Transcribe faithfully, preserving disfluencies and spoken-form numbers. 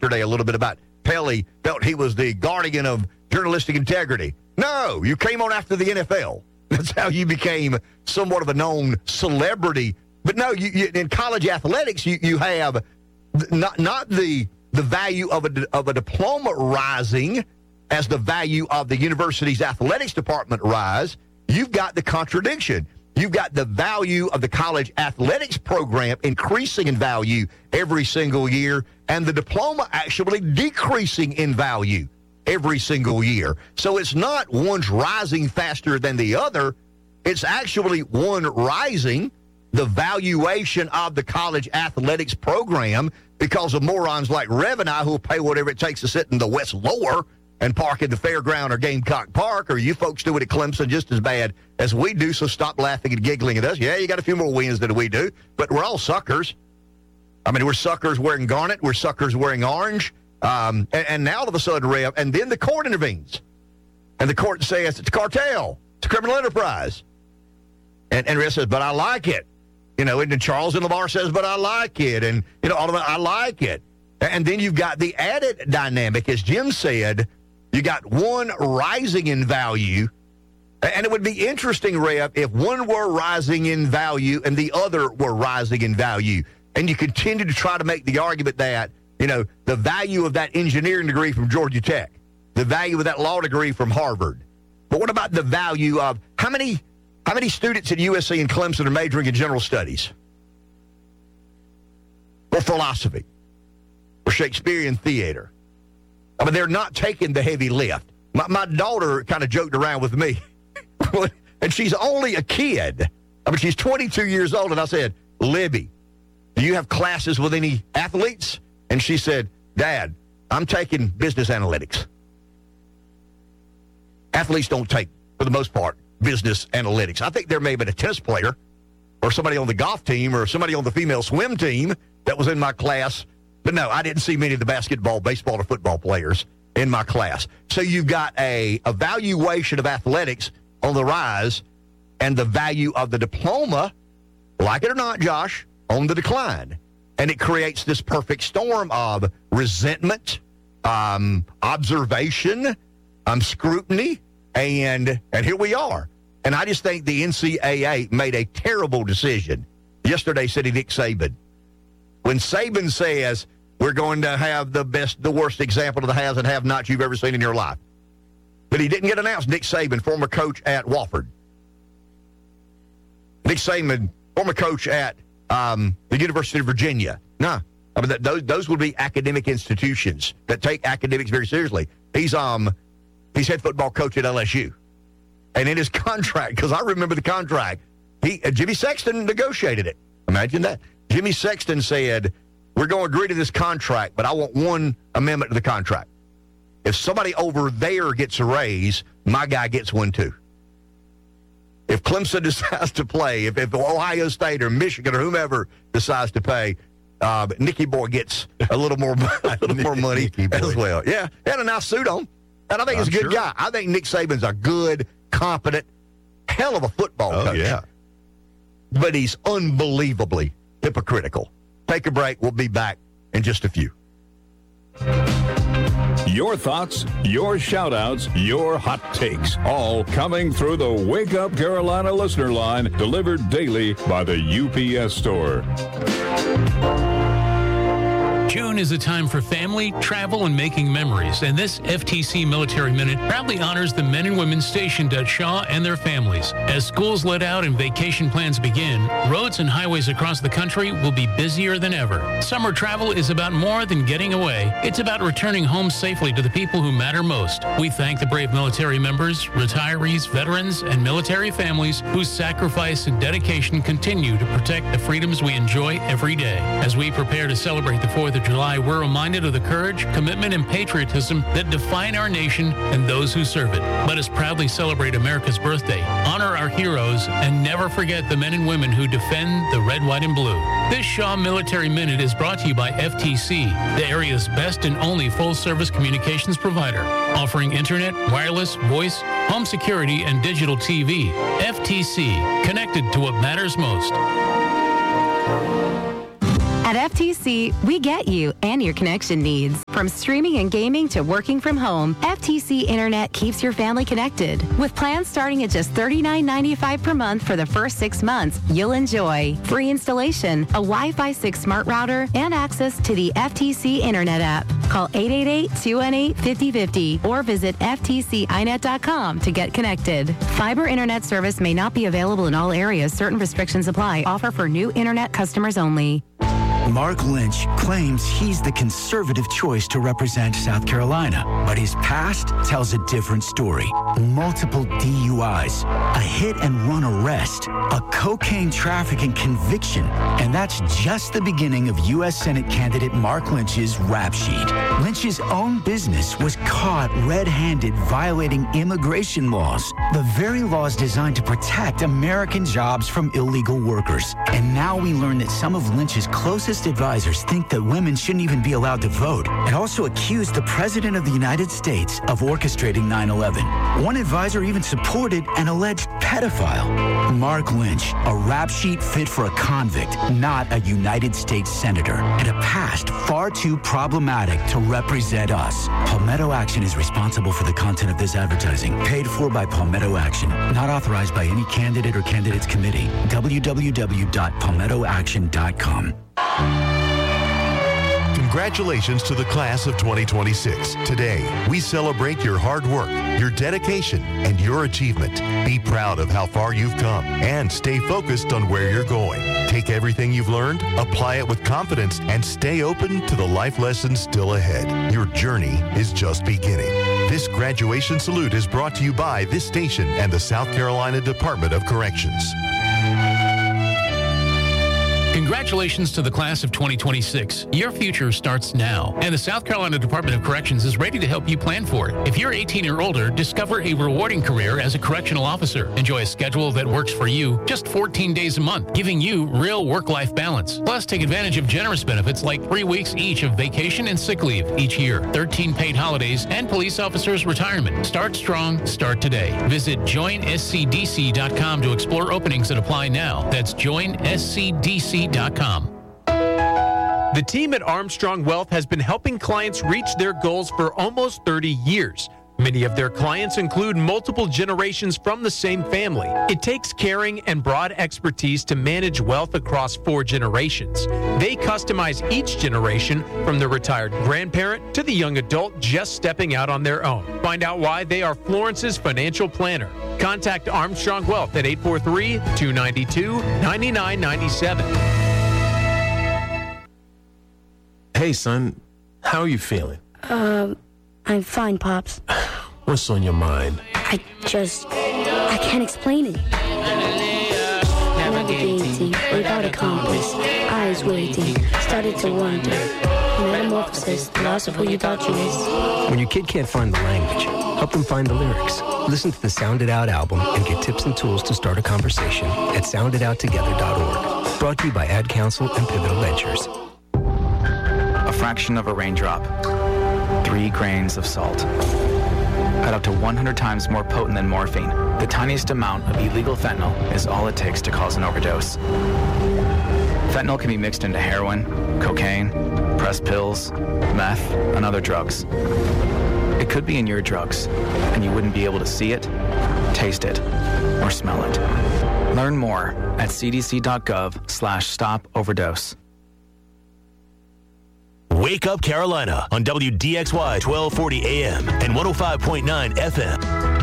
yesterday a little bit about Pelly felt he was the guardian of journalistic integrity. No, you came on after the N F L. That's how you became somewhat of a known celebrity. But no, you, you, in college athletics, you, you have not not the the value of a of a diploma rising as the value of the university's athletics department rise. You've got the contradiction. You've got the value of the college athletics program increasing in value every single year, and the diploma actually decreasing in value every single year. So it's not one's rising faster than the other. It's actually one rising, the valuation of the college athletics program, because of morons like Rev and I who will pay whatever it takes to sit in the West Lower and park in the fairground or Gamecock Park, or you folks do it at Clemson just as bad as we do, so stop laughing and giggling at us. Yeah, you got a few more wins than we do, but we're all suckers. I mean, we're suckers wearing garnet. We're suckers wearing orange. Um, and, and now all of a sudden, Rev, and then the court intervenes. And the court says it's a cartel. It's a criminal enterprise. And, and Rev says, but I like it. You know, and then Charles and LeVar says, but I like it. And, you know, all of it, I like it. And then you've got the added dynamic, as Jim said, you got one rising in value, and it would be interesting, Rev, if one were rising in value and the other were rising in value, and you continue to try to make the argument that, you know, the value of that engineering degree from Georgia Tech, the value of that law degree from Harvard. But what about the value of how many how many students at U S C and Clemson are majoring in general studies? Or philosophy? Or Shakespearean theater? I mean, they're not taking the heavy lift. My, my daughter kind of joked around with me, and she's only a kid. I mean, she's twenty-two years old, and I said, Libby, do you have classes with any athletes? And she said, Dad, I'm taking business analytics. Athletes don't take, for the most part, business analytics. I think there may have been a tennis player or somebody on the golf team or somebody on the female swim team that was in my class. But no, I didn't see many of the basketball, baseball, or football players in my class. So you've got a evaluation of athletics on the rise and the value of the diploma, like it or not, Josh, on the decline. And it creates this perfect storm of resentment, um, observation, um, scrutiny, and and here we are. And I just think the N C double A made a terrible decision yesterday, sitting Nick Saban. When Saban says, we're going to have the best, the worst example of the has and have-nots you've ever seen in your life. But he didn't get announced. Nick Saban, former coach at Wofford. Nick Saban, former coach at um, the University of Virginia. No, I mean, that, those those would be academic institutions that take academics very seriously. He's um he's head football coach at L S U. And in his contract, because I remember the contract, he uh, Jimmy Sexton negotiated it. Imagine that. Jimmy Sexton said, we're going to agree to this contract, but I want one amendment to the contract. If somebody over there gets a raise, my guy gets one too. If Clemson decides to play, if, if Ohio State or Michigan or whomever decides to pay, uh, Nicky Boy gets a little more a little more money as well. Yeah, he had a nice suit on, and I think he's a good sure. guy. I think Nick Saban's a good, competent, hell of a football oh, coach. Yeah. But he's unbelievably hypocritical. Take a break. We'll be back in just a few. Your thoughts, your shout-outs, your hot takes, all coming through the Wake Up Carolina listener line, delivered daily by the U P S store. June is a time for family, travel, and making memories, and this F T C Military Minute proudly honors the men and women stationed at Shaw and their families. As schools let out and vacation plans begin, roads and highways across the country will be busier than ever. Summer travel is about more than getting away. It's about returning home safely to the people who matter most. We thank the brave military members, retirees, veterans, and military families whose sacrifice and dedication continue to protect the freedoms we enjoy every day. As we prepare to celebrate the fourth of July, we're reminded of the courage, commitment, and patriotism that define our nation and those who serve it. Let us proudly celebrate America's birthday, honor our heroes, and never forget the men and women who defend the red, white, and blue. This Shaw Military Minute is brought to you by F T C, the area's best and only full-service communications provider, offering internet, wireless, voice, home security, and digital T V. F T C, connected to what matters most. At F T C, we get you and your connection needs. From streaming and gaming to working from home, F T C Internet keeps your family connected. With plans starting at just thirty-nine ninety-five per month for the first six months, you'll enjoy free installation, a Wi-Fi six smart router, and access to the F T C Internet app. Call eight eight eight, two one eight, five zero five zero or visit F T C I net dot com to get connected. Fiber Internet service may not be available in all areas. Certain restrictions apply. Offer for new Internet customers only. Mark Lynch claims he's the conservative choice to represent South Carolina, but his past tells a different story. Multiple D U Is, a hit-and-run arrest, a cocaine trafficking conviction, and that's just the beginning of U S Senate candidate Mark Lynch's rap sheet. Lynch's own business was caught red-handed violating immigration laws, the very laws designed to protect American jobs from illegal workers. And now we learn that some of Lynch's closest advisors think that women shouldn't even be allowed to vote, and also accused the President of the United States of orchestrating nine eleven. One advisor even supported an alleged pedophile. Mark Lynch, a rap sheet fit for a convict, not a United States senator, and a past far too problematic to represent us. Palmetto Action is responsible for the content of this advertising, paid for by Palmetto Action, not authorized by any candidate or candidates committee. w w w dot palmetto action dot com. Congratulations to the class of twenty twenty-six. Today, we celebrate your hard work, your dedication, and your achievement. Be proud of how far you've come and stay focused on where you're going. Take everything you've learned, apply it with confidence, and stay open to the life lessons still ahead. Your journey is just beginning. This graduation salute is brought to you by this station and the South Carolina Department of Corrections. Congratulations to the class of twenty twenty-six. Your future starts now, and the South Carolina Department of Corrections is ready to help you plan for it. If you're eighteen or older, discover a rewarding career as a correctional officer. Enjoy a schedule that works for you, just fourteen days a month, giving you real work-life balance. Plus, take advantage of generous benefits like three weeks each of vacation and sick leave each year, thirteen paid holidays, and police officers' retirement. Start strong, start today. Visit join s c d c dot com to explore openings that apply now. That's join s c d c dot com. The team at Armstrong Wealth has been helping clients reach their goals for almost thirty years. Many of their clients include multiple generations from the same family. It takes caring and broad expertise to manage wealth across four generations. They customize each generation, from the retired grandparent to the young adult just stepping out on their own. Find out why they are Florence's financial planner. Contact Armstrong Wealth at eight four three, two nine two, nine nine nine seven. Hey, son, how are you feeling? Um, I'm fine, Pops. What's on your mind? I just, I can't explain it. Navigating without a compass, eyes waiting, started to wonder. Metamorphosis, the loss of who you thought you was. When your kid can't find the language, help them find the lyrics. Listen to the Sound It Out album and get tips and tools to start a conversation at sound it out together dot org. Brought to you by Ad Council and Pivotal Ventures. A fraction of a raindrop, three grains of salt, at up to one hundred times more potent than morphine. The tiniest amount of illegal fentanyl is all it takes to cause an overdose. Fentanyl can be mixed into heroin, cocaine, pressed pills, meth, and other drugs. It could be in your drugs, and you wouldn't be able to see it, taste it, or smell it. Learn more at c d c dot gov slash stop overdose. Wake Up Carolina on W D X Y twelve forty A M and one oh five point nine F M.